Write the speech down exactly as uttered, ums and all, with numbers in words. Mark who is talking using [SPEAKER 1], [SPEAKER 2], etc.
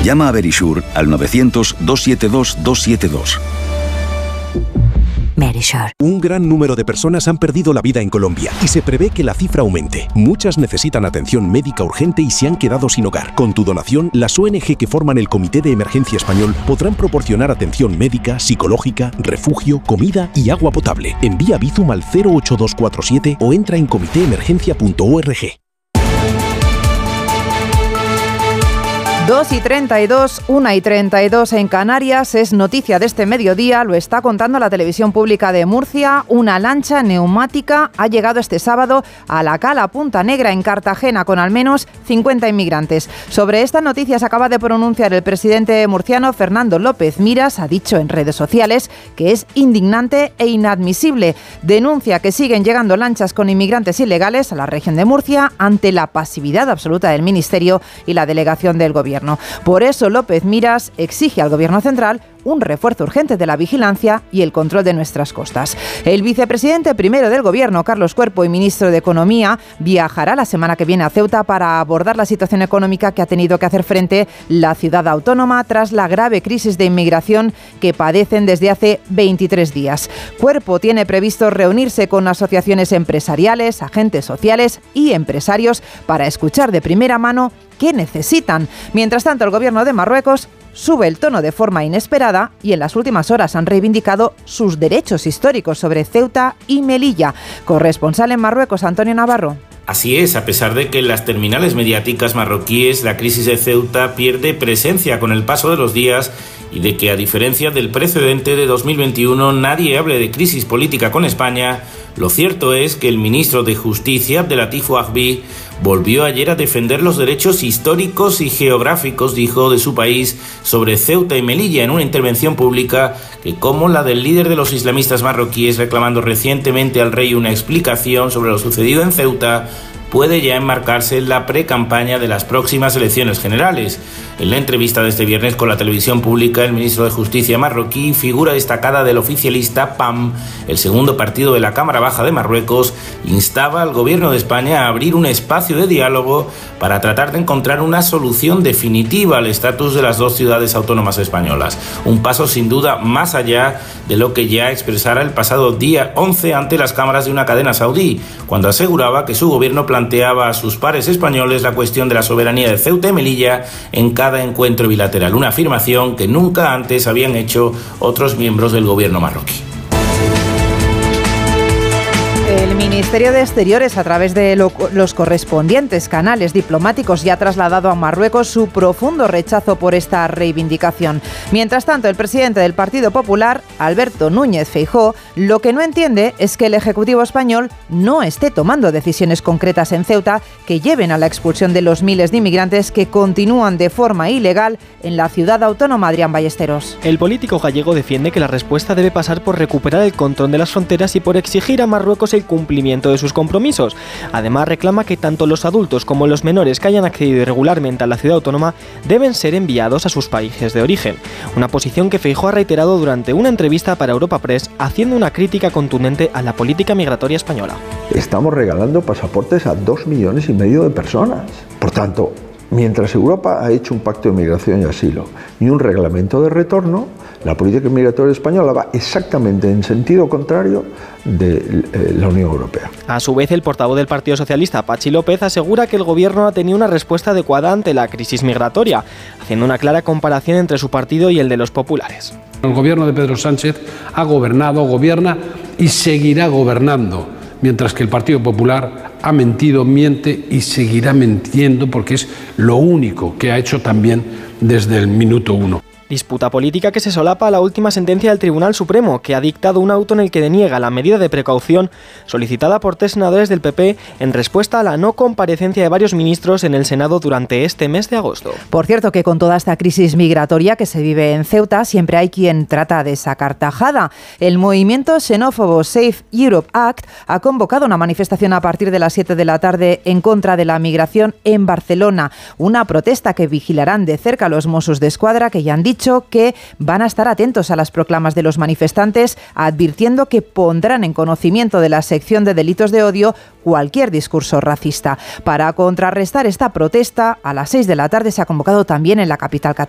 [SPEAKER 1] Llama a Verisure al novecientos, doscientos setenta y dos, doscientos setenta y dos.
[SPEAKER 2] Verisure.
[SPEAKER 3] Un gran número de personas han perdido la vida en Colombia y se prevé que la cifra aumente. Muchas necesitan atención médica urgente y se han quedado sin hogar. Con tu donación, las O N G que forman el Comité de Emergencia Español podrán proporcionar atención médica, psicológica, refugio, comida y agua potable. Envía Bizum al cero ocho dos cuatro siete o entra en comité emergencia punto org.
[SPEAKER 4] dos y treinta y dos, una y treinta y dos en Canarias, es noticia de este mediodía, lo está contando la televisión pública de Murcia. Una lancha neumática ha llegado este sábado a la cala Punta Negra en Cartagena con al menos cincuenta inmigrantes. Sobre esta noticia se acaba de pronunciar el presidente murciano Fernando López Miras. Ha dicho en redes sociales que es indignante e inadmisible. Denuncia que siguen llegando lanchas con inmigrantes ilegales a la región de Murcia ante la pasividad absoluta del Ministerio y la delegación del Gobierno. Por eso López Miras exige al Gobierno central un refuerzo urgente de la vigilancia y el control de nuestras costas. El vicepresidente primero del Gobierno, Carlos Cuerpo, y ministro de Economía, viajará la semana que viene a Ceuta para abordar la situación económica que ha tenido que hacer frente la ciudad autónoma tras la grave crisis de inmigración que padecen desde hace veintitrés días. Cuerpo tiene previsto reunirse con asociaciones empresariales, agentes sociales y empresarios para escuchar de primera mano qué necesitan. Mientras tanto, el Gobierno de Marruecos sube el tono de forma inesperada y en las últimas horas han reivindicado sus derechos históricos sobre Ceuta y Melilla. Corresponsal en Marruecos, Antonio Navarro.
[SPEAKER 5] Así es, a pesar de que en las terminales mediáticas marroquíes la crisis de Ceuta pierde presencia con el paso de los días y de que, a diferencia del precedente de dos mil veintiuno, nadie hable de crisis política con España, lo cierto es que el ministro de Justicia, Abdelatif Ouahbi, volvió ayer a defender los derechos históricos y geográficos, dijo, de su país sobre Ceuta y Melilla en una intervención pública que, como la del líder de los islamistas marroquíes reclamando recientemente al rey una explicación sobre lo sucedido en Ceuta, puede ya enmarcarse en la precampaña de las próximas elecciones generales. En la entrevista de este viernes con la televisión pública, el ministro de Justicia marroquí, figura destacada del oficialista P A M, el segundo partido de la Cámara Baja de Marruecos, instaba al gobierno de España a abrir un espacio de diálogo para tratar de encontrar una solución definitiva al estatus de las dos ciudades autónomas españolas. Un paso sin duda más allá de lo que ya expresara el pasado día once ante las cámaras de una cadena saudí, cuando aseguraba que su gobierno planteaba a sus pares españoles la cuestión de la soberanía de Ceuta y Melilla en cada encuentro bilateral, una afirmación que nunca antes habían hecho otros miembros del gobierno marroquí.
[SPEAKER 4] El Ministerio de Exteriores, a través de lo, los correspondientes canales diplomáticos, ya ha trasladado a Marruecos su profundo rechazo por esta reivindicación. Mientras tanto, el presidente del Partido Popular, Alberto Núñez Feijóo, lo que no entiende es que el Ejecutivo español no esté tomando decisiones concretas en Ceuta que lleven a la expulsión de los miles de inmigrantes que continúan de forma ilegal en la ciudad autónoma. Adrián Ballesteros.
[SPEAKER 6] El político gallego defiende que la respuesta debe pasar por recuperar el control de las fronteras y por exigir a Marruecos el cumplimiento de sus compromisos. Además, reclama que tanto los adultos como los menores que hayan accedido irregularmente a la ciudad autónoma deben ser enviados a sus países de origen. Una posición que Feijóo ha reiterado durante una entrevista para Europa Press, haciendo una crítica contundente a la política migratoria española.
[SPEAKER 7] Estamos regalando pasaportes a dos millones y medio de personas. Por tanto, mientras Europa ha hecho un pacto de migración y asilo y un reglamento de retorno, la política migratoria española va exactamente en sentido contrario de eh, la Unión Europea.
[SPEAKER 6] A su vez, el portavoz del Partido Socialista, Pachi López, asegura que el gobierno ha tenido una respuesta adecuada ante la crisis migratoria, haciendo una clara comparación entre su partido y el de los populares.
[SPEAKER 8] El gobierno de Pedro Sánchez ha gobernado, gobierna y seguirá gobernando, mientras que el Partido Popular ha mentido, miente y seguirá mintiendo porque es lo único que ha hecho también desde el minuto uno.
[SPEAKER 6] Disputa política que se solapa a la última sentencia del Tribunal Supremo, que ha dictado un auto en el que deniega la medida de precaución solicitada por tres senadores del P P en respuesta a la no comparecencia de varios ministros en el Senado durante este mes de agosto.
[SPEAKER 4] Por cierto, que con toda esta crisis migratoria que se vive en Ceuta, siempre hay quien trata de sacar tajada. El movimiento xenófobo Safe Europe Act ha convocado una manifestación a partir de las siete de la tarde en contra de la migración en Barcelona. Una protesta que vigilarán de cerca los Mossos d'Esquadra, que ya han dicho que van a estar atentos a las proclamas de los manifestantes, advirtiendo que pondrán en conocimiento de la sección de delitos de odio cualquier discurso racista. Para contrarrestar esta protesta, a las seis de la tarde se ha convocado también en la capital catalana